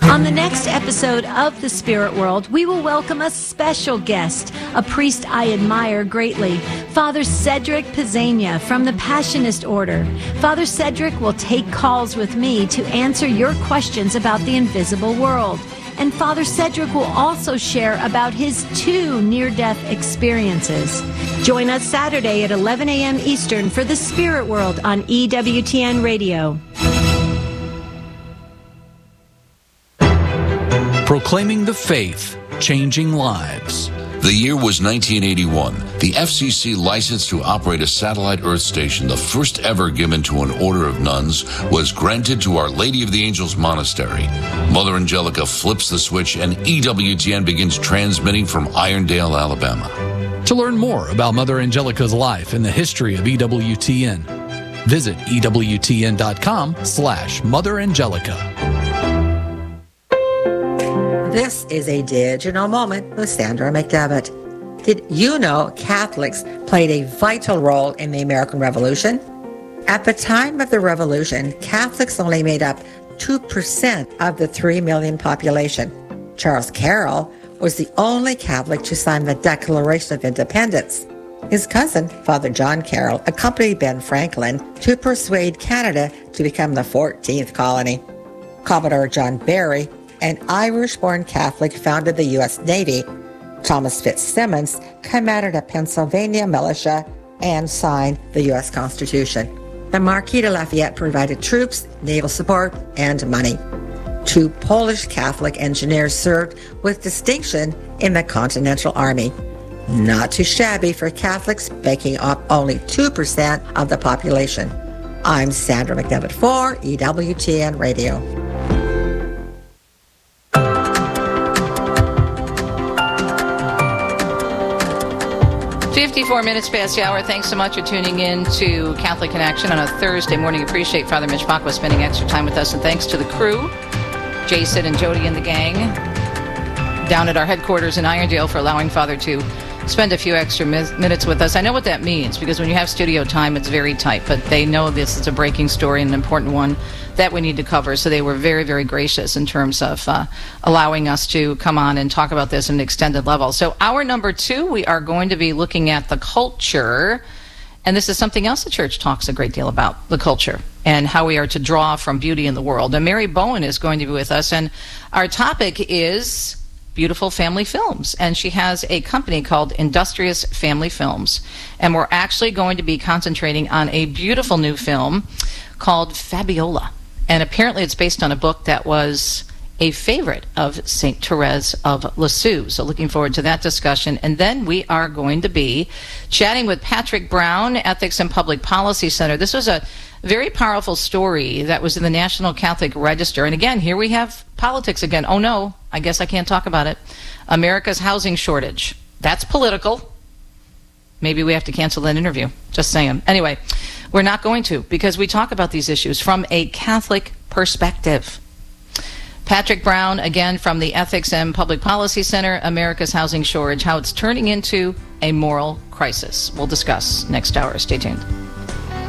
On the next episode of The Spirit World, we will welcome a special guest, a priest I admire greatly, Father Cedric Pizzania from the Passionist Order. Father Cedric will take calls with me to answer your questions about the invisible world. And Father Cedric will also share about his 2 near-death experiences. Join us Saturday at 11 a.m. Eastern for The Spirit World on EWTN Radio. Proclaiming the faith, changing lives. The year was 1981. The FCC license to operate a satellite Earth station, the first ever given to an order of nuns, was granted to Our Lady of the Angels Monastery. Mother Angelica flips the switch and EWTN begins transmitting from Irondale, Alabama. To learn more about Mother Angelica's life and the history of EWTN, visit EWTN.com/Mother Angelica. This is a digital moment with Sandra McDevitt. Did you know Catholics played a vital role in the American Revolution? At the time of the Revolution, Catholics only made up 2% of the 3 million population. Charles Carroll was the only Catholic to sign the Declaration of Independence. His cousin, Father John Carroll, accompanied Ben Franklin to persuade Canada to become the 14th colony. Commodore John Barry, an Irish-born Catholic, founded the U.S. Navy. Thomas Fitzsimmons commanded a Pennsylvania militia and signed the U.S. Constitution. The Marquis de Lafayette provided troops, naval support, and money. 2 Polish Catholic engineers served with distinction in the Continental Army. Not too shabby for Catholics, making up only 2% of the population. I'm Sandra McDevitt for EWTN Radio. 54 minutes past the hour. Thanks so much for tuning in to Catholic in Action on a Thursday morning. Appreciate Father Mitch Pacwa spending extra time with us. And thanks to the crew, Jason and Jody and the gang, down at our headquarters in Irondale for allowing Father to spend a few extra minutes with us. I know what that means, because when you have studio time, it's very tight. But they know this is a breaking story and an important one that we need to cover. So they were very, very gracious in terms of allowing us to come on and talk about this at an extended level. So hour number 2, we are going to be looking at the culture. And this is something else the church talks a great deal about, the culture, and how we are to draw from beauty in the world. And Mary Bowen is going to be with us. And our topic is beautiful family films, and she has a company called Industrious Family Films, and we're actually going to be concentrating on a beautiful new film called Fabiola, and apparently it's based on a book that was a favorite of St. Therese of Lisieux. So looking forward to that discussion. And then we are going to be chatting with Patrick Brown, Ethics and Public Policy Center. This was a very powerful story that was in the National Catholic Register. And again, here we have politics again. Oh no, I guess I can't talk about it. America's housing shortage. That's political. Maybe we have to cancel that interview. Just saying. Anyway, we're not going to, because we talk about these issues from a Catholic perspective. Patrick Brown, again, from the Ethics and Public Policy Center, America's housing shortage, how it's turning into a moral crisis. We'll discuss next hour. Stay tuned.